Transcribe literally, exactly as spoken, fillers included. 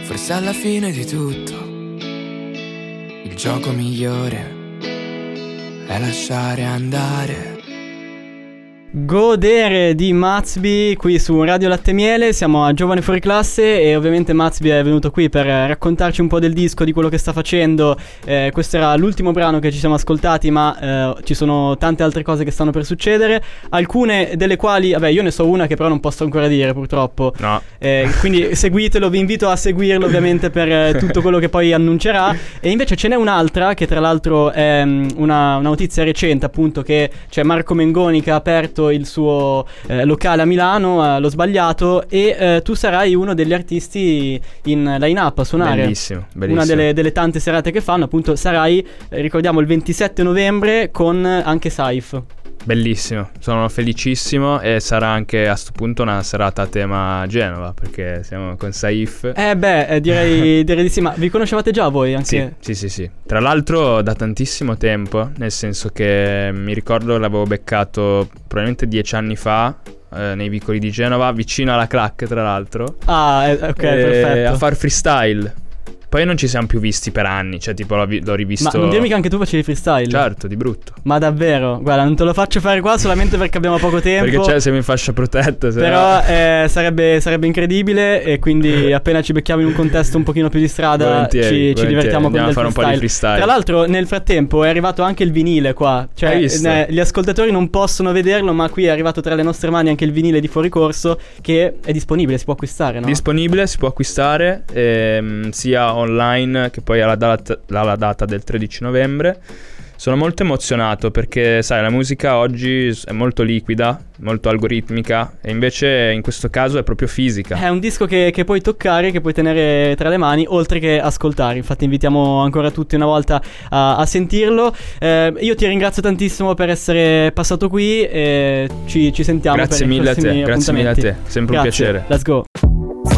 forse alla fine di tutto il gioco migliore è lasciare andare. Godere di Matsby qui su Radio Latte Miele. Siamo a Giovane Fuori Classe e ovviamente Matsby è venuto qui per raccontarci un po' del disco, di quello che sta facendo. eh, Questo era l'ultimo brano che ci siamo ascoltati, ma eh, ci sono tante altre cose che stanno per succedere, alcune delle quali, vabbè, io ne so una che però non posso ancora dire purtroppo. No. eh, Quindi seguitelo, vi invito a seguirlo ovviamente per eh, tutto quello che poi annuncerà. E invece ce n'è un'altra che tra l'altro è um, una, una notizia recente, appunto, che c'è Marco Mengoni che ha aperto il suo eh, locale a Milano, eh, L'Ho Sbagliato, e eh, tu sarai uno degli artisti in line-up a suonare. Bellissimo, bellissimo. Una delle, delle tante serate che fanno, appunto, sarai, eh, ricordiamo, il ventisette novembre con anche Saif. Bellissimo, sono felicissimo e sarà anche a sto punto una serata a tema Genova, perché siamo con Saif. Eh beh, eh, direi, direi di sì, ma vi conoscevate già voi anche? Sì, sì, sì, sì. Tra l'altro da tantissimo tempo, nel senso che mi ricordo l'avevo beccato probabilmente dieci anni fa eh, nei vicoli di Genova, vicino alla Clac, tra l'altro. Ah, eh, ok, perfetto. A far freestyle. Poi non ci siamo più visti per anni, cioè tipo l'ho, vi- l'ho rivisto. Ma non dirmi che anche tu facevi freestyle? Certo, di brutto. Ma davvero? Guarda, non te lo faccio fare qua solamente perché abbiamo poco tempo. Perché c'è, siamo in fascia protetta. Se Però no... eh, sarebbe, sarebbe incredibile. E quindi appena ci becchiamo in un contesto un pochino più di strada volentieri, ci, volentieri. ci divertiamo con Andiamo del a fare un po' di freestyle. Tra l'altro nel frattempo è arrivato anche il vinile qua. Cioè Hai visto? eh, gli ascoltatori non possono vederlo, ma qui è arrivato tra le nostre mani anche il vinile di Fuori Corso, che è disponibile, si può acquistare, no? Disponibile, si può acquistare ehm, sia online che poi alla data, alla data del tredici novembre. Sono molto emozionato perché, sai, la musica oggi è molto liquida, molto algoritmica, e invece in questo caso è proprio fisica. È un disco che, che puoi toccare, che puoi tenere tra le mani, oltre che ascoltare. Infatti invitiamo ancora tutti una volta a, a sentirlo. eh, Io ti ringrazio tantissimo per essere passato qui e ci, ci sentiamo Grazie per i mille a te, prossimi grazie mille a appuntamenti. te, sempre Grazie. un piacere. Let's go.